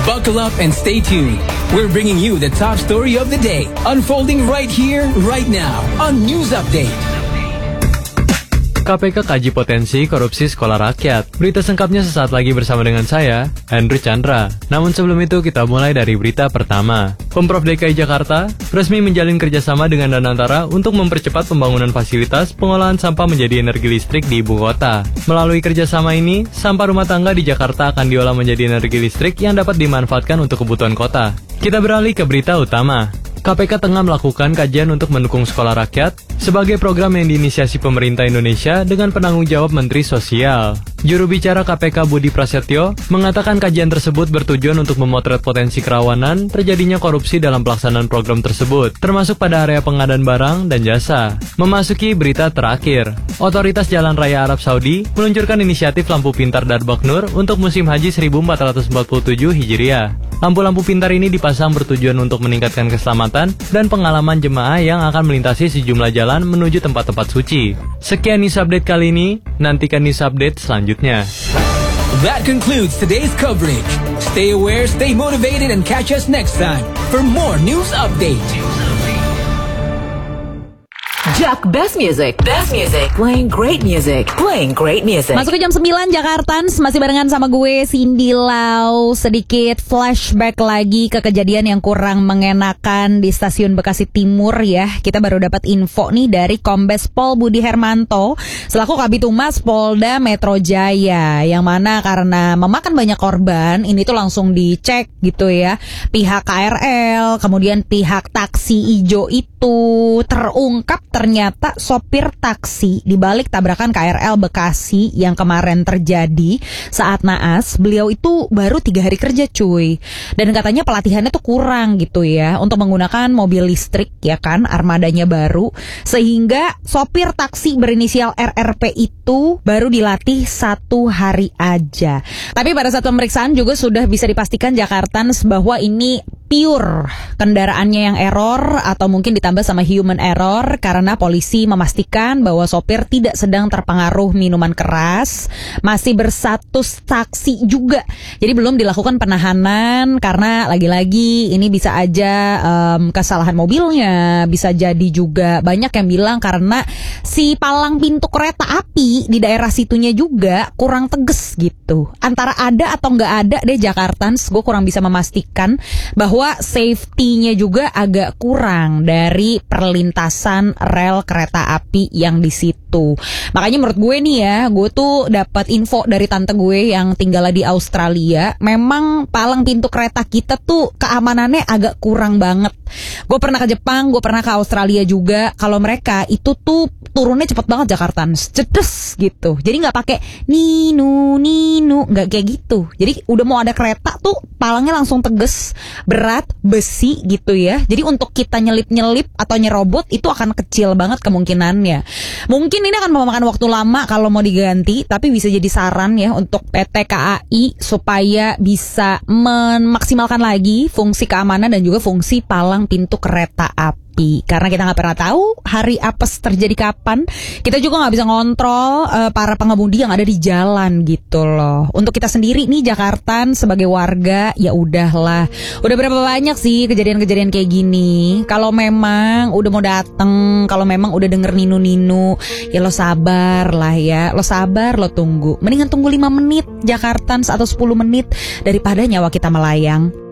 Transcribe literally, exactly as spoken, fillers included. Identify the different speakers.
Speaker 1: Buckle up and stay tuned. We're bringing you the top story of the day, unfolding right here, right now, on News Update.
Speaker 2: K P K kaji potensi korupsi sekolah rakyat. Berita sengkapnya sesaat lagi bersama dengan saya, Andrew Chandra. Namun sebelum itu kita mulai dari berita pertama. Pemprov D K I Jakarta resmi menjalin kerjasama dengan Danantara untuk mempercepat pembangunan fasilitas pengolahan sampah menjadi energi listrik di ibu kota. Melalui kerjasama ini, sampah rumah tangga di Jakarta akan diolah menjadi energi listrik yang dapat dimanfaatkan untuk kebutuhan kota. Kita beralih ke berita utama. K P K tengah melakukan kajian untuk mendukung sekolah rakyat sebagai program yang diinisiasi pemerintah Indonesia dengan penanggung jawab Menteri Sosial. Juru bicara K P K Budi Prasetyo mengatakan kajian tersebut bertujuan untuk memotret potensi kerawanan terjadinya korupsi dalam pelaksanaan program tersebut, termasuk pada area pengadaan barang dan jasa. Memasuki berita terakhir, Otoritas Jalan Raya Arab Saudi meluncurkan inisiatif lampu pintar Darbak Nur untuk musim haji seribu empat ratus empat puluh tujuh Hijriah. Lampu-lampu pintar ini dipasang bertujuan untuk meningkatkan keselamatan dan pengalaman jemaah yang akan melintasi sejumlah jalan menuju tempat-tempat suci. Sekian news update kali ini, nantikan news update selanjutnya.
Speaker 1: That concludes today's coverage. Stay aware, stay motivated, and catch us next time for more news update.
Speaker 3: Jack Best Music, Best Music, playing great music, playing great music.
Speaker 4: Masuk ke jam sembilan Jakartans, masih barengan sama gue Cindy Lau. Sedikit flashback lagi ke kejadian yang kurang mengenakan di stasiun Bekasi Timur ya. Kita baru dapat info nih dari Kombes Pol Budi Hermanto selaku Kabitumas Polda Metro Jaya, yang mana karena memakan banyak korban, ini tuh langsung dicek gitu ya. Pihak K R L, kemudian pihak taksi ijo itu terungkap ternyata sopir taksi di balik tabrakan K R L Bekasi yang kemarin terjadi saat naas, beliau itu baru tiga hari kerja cuy. Dan katanya pelatihannya tuh kurang gitu ya untuk menggunakan mobil listrik ya kan, armadanya baru. Sehingga sopir taksi berinisial R R P itu baru dilatih satu hari aja. Tapi pada saat pemeriksaan juga sudah bisa dipastikan Jakartans bahwa ini pure kendaraannya yang error atau mungkin ditambah sama human error, karena polisi memastikan bahwa sopir tidak sedang terpengaruh minuman keras, masih berstatus saksi juga. Jadi belum dilakukan penahanan karena lagi-lagi ini bisa aja um, kesalahan mobilnya, bisa jadi juga banyak yang bilang karena si palang pintu kereta api di daerah situnya juga kurang tegas gitu. Antara ada atau nggak ada deh Jakartans, gue kurang bisa memastikan bahwa safety-nya juga agak kurang dari perlintasan rel kereta api yang di situ. Makanya menurut gue nih ya, gue tuh dapat info dari tante gue yang tinggal di Australia, memang palang pintu kereta kita tuh keamanannya agak kurang banget. Gue pernah ke Jepang, gue pernah ke Australia juga. Kalau mereka itu tuh turunnya cepet banget Jakarta, cedes gitu. Jadi nggak pakai ninu ninu, nggak kayak gitu. Jadi udah mau ada kereta tuh palangnya langsung teges, berat, besi gitu ya. Jadi untuk kita nyelip-nyelip atau nyerobot itu akan kecil banget kemungkinannya. Mungkin ini akan memakan waktu lama kalau mau diganti, tapi bisa jadi saran ya untuk P T K A I supaya bisa memaksimalkan lagi fungsi keamanan dan juga fungsi palang pintu kereta api. Karena kita nggak pernah tahu hari apes terjadi kapan. Kita juga nggak bisa ngontrol uh, para pengemudi yang ada di jalan gitu loh. Untuk kita sendiri nih Jakartan sebagai warga, ya udahlah. Udah berapa banyak sih kejadian-kejadian kayak gini. Kalau memang udah mau dateng, kalau memang udah denger ninu-ninu, ya lo sabar lah ya. Lo sabar, lo tunggu. Mendingan tunggu lima menit Jakartans atau sepuluh menit daripada nyawa kita melayang.